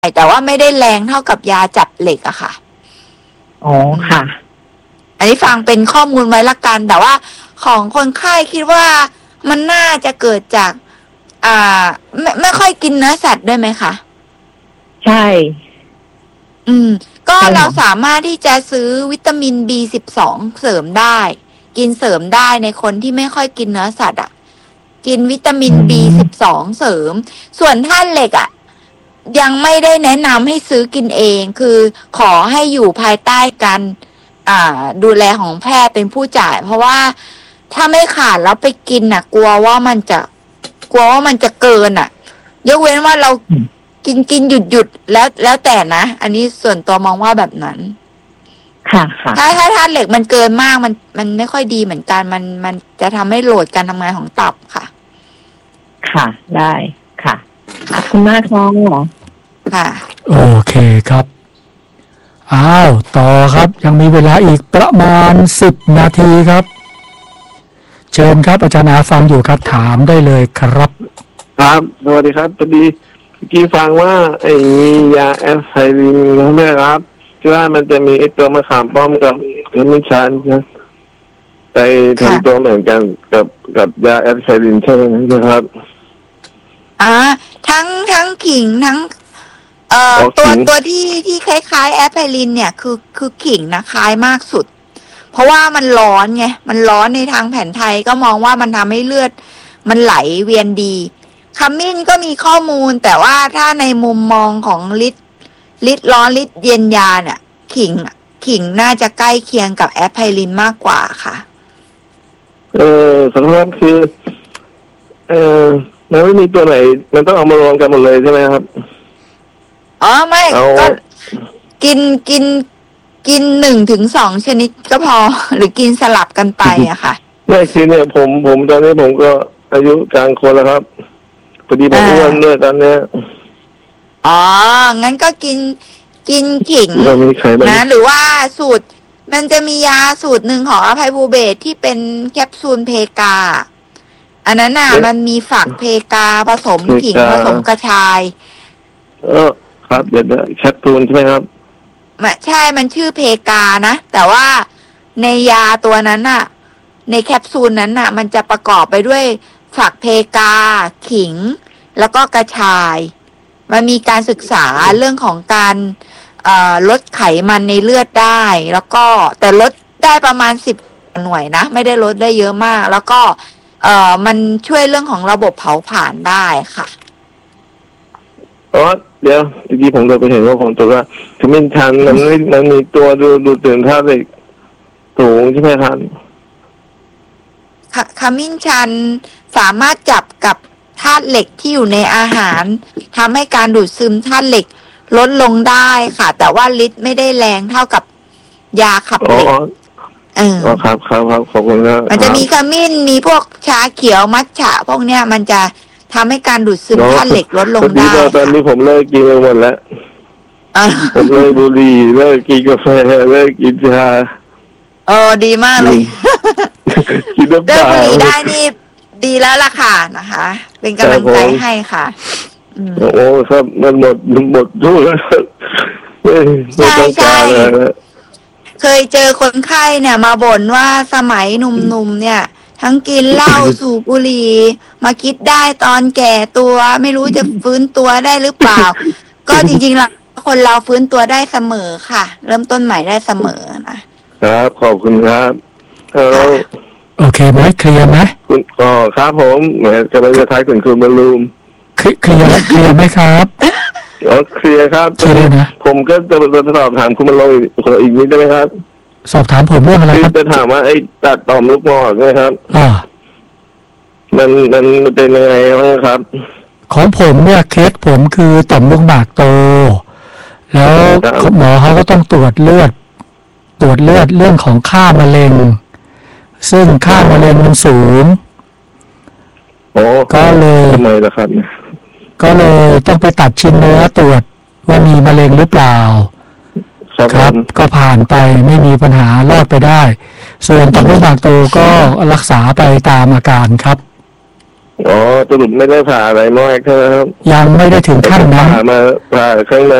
แต่ว่าไม่ได้แรงเท่ากับยาจับเหล็กอะค่ะอ๋อค่ะอันนี้ฟังเป็นข้อมูลไว้ละกันแต่ว่าของคนไข้คิดว่ามันน่าจะเกิดจากไม่ค่อยกินเนื้อสัตว์ด้วยไหมคะใช่ก็เราสามารถที่จะซื้อวิตามิน B12 เสริมได้กินเสริมได้ในคนที่ไม่ค่อยกินเนื้อสัตว์กินวิตามิน B12 เสริมส่วนธาตุเหล็กยังไม่ได้แนะนำให้ซื้อกินเองคือขอให้อยู่ภายใต้การดูแลของแพทย์เป็นผู้จ่ายเพราะว่าถ้าไม่ขาดแล้วไปกินกลัวว่ามันจะเกินยกเว้นว่าเรากินหยุดแล้วแต่นะอันนี้ส่วนตัวมองว่าแบบนั้นค่ะถ้าธาตุเหล็กมันเกินมากมันไม่ค่อยดีเหมือนกันมันจะทำให้โหลดการทำงานของตับค่ะค่ะได้ค่ะขอบคุณมากน้องหรอค่ะโอเคครับต่อครับยังมีเวลาอีกประมาณ10 นาทีครับเชิญครับอาจารย์อาฟังอยู่ครับถามได้เลยครับครับสวัสดีครับพอดีเมื่อกี้ฟังว่าไอ้ยาแอสไพรินนะครับที่ว่ามันจะมีไอ้ตัวมะขามป้อมกับมิชันนะไปทำตัวเหมือนกันกับยาแอสไพรินใช่ไหมครับทั้งขิงทั้งตัวที่คล้ายๆแอสไพรินเนี่ยคือขิงนะคล้ายมากสุดเพราะว่ามันร้อนไงมันร้อนในทางแผนไทยก็มองว่ามันทำให้เลือดมันไหลเวียนดีขมิ้นก็มีข้อมูลแต่ว่าถ้าในมุมมองของฤทธิ์ร้อนฤทธิ์เย็นยาเนี่ยขิงน่าจะใกล้เคียงกับแอสไพรินมากกว่าค่ะสำคัญคือมันไม่มีตัวไหนมันต้องเอามารวมกันหมดเลยใช่ไหมครับไม่ก็กิน1-2 ชนิดก็พอหรือกินสลับกันไปค่ะไม่คือเนี่ยผมตอนนี้ผมก็อายุกลางคนแล้วครับพอดีผมอ้วนด้วยตอนนี้งั้นก็กินขิงนะหรือว่าสูตรมันจะมียาสูตรหนึ่งของอภัยภูเบศที่เป็นแคปซูลเพกาอันนั้นมันมีฝักเพกาผสมขิงผสมกระชายครับเดี๋ยวแคปซูลใช่ไหมครับใช่มันชื่อเพกานะแต่ว่าในยาตัวนั้นในแคปซูลนั้นมันจะประกอบไปด้วยฝักเพกาขิงแล้วก็กระชายมันมีการศึกษาเรื่องของการลดไขมันในเลือดได้แล้วก็แต่ลดได้ประมาณ10 หน่วยนะไม่ได้ลดได้เยอะมากแล้วก็มันช่วยเรื่องของระบบเผาผลาญได้ค่ะเดี๋ยวเมื่อกี้ผมไปเห็นว่าของตัวว่าขมิ้นชันมันมีตัวดูตื่นธาตุเหล็กสูงใช่ไหมครับขมิ้นชันสามารถจับกับธาตุเหล็กที่อยู่ในอาหารทำให้การดูดซึมธาตุเหล็กลดลงได้ค่ะแต่ว่าฤทธิ์ไม่ได้แรงเท่ากับยาขับเหล็กครับขอบคุณครับมันจะมีขมิ้นมีพวกชาเขียวมัทฉะพวกเนี้ยมันจะทำให้การดูดซึมธาตุเหล็กลดลงได้ตอนนี้ผมเลิกกินไปหมดแล้วผมเลิกบุหรี่เลิกกินกาแฟเลิกกินชาดีมากเลยเลิกบุหรี่ได้นี่ดีแล้วล่ะค่ะนะคะเป็นกำลังใจให้ค่ะครับมันหมดทุกแล้วใช่เคยเจอคนไข้เนี่ยมาบ่นว่าสมัยหนุ่มๆเนี่ยทั้งกินเหล้าสูบบุหรี่มาคิดได้ตอนแก่ตัวไม่รู้จะฟื้นตัวได้หรือเปล่าก็จริงๆแล้วคนเราฟื้นตัวได้เสมอค่ะเริ่มต้นใหม่ได้เสมอนะครับขอบคุณครับโอเคไหมเคลียร์ไหมคุณครับผมเหมือนจะไปท้ายคุณบรรลุมเคลียร์ไหมครับเคลียร์ครับเคลียร์นะผมก็จะสอบถามคุณบรรลุอีกนิดได้ไหมครับสอบถามผมเรื่องอะไรครับจะถามว่าไอ้ตัดต่อมลูกหมอกใช่ไหมครับมันเป็นยังไงครับของผมเนี่ยเคสผมคือต่อมลูกหมากโตแล้วหมอเขาก็ต้องตรวจเลือดเรื่องของค่ามะเร็งซึ่งค่ามะเร็งมันสูงก็เลยทำไมล่ะครับก็เลยต้องไปตัดชิ้นเนื้อตรวจว่ามีมะเร็งหรือเปล่าครับก็ผ่านไปไม่มีปัญหารอดไปได้ส่วนต่อมลูกหมากโตก็รักษาไปตามอาการครับอ๋อสรุปไม่ได้ผ่าอะไรมากใช่ไหมครับยังไม่ได้ถึงขั้นนั้นผ่าข้างใน